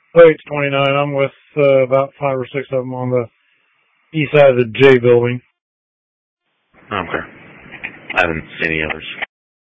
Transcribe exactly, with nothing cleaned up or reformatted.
Oh, it's twenty-nine. I'm with uh, about five or six of them on the east side of the J building. Okay. I haven't seen any others.